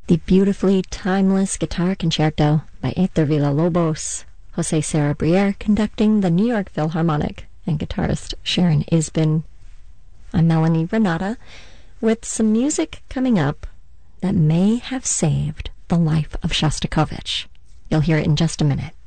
The beautifully timeless guitar concerto by Héctor Villa-Lobos, Jose Serra Briere conducting the New York Philharmonic, and guitarist Sharon Isbin. I'm Melanie Renata with some music coming up that may have saved the life of Shostakovich. You'll hear it in just a minute.